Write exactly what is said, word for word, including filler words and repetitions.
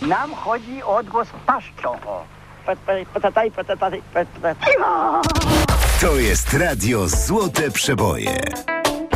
Nam chodzi o odgłos paszczą. O. To jest radio Złote Przeboje.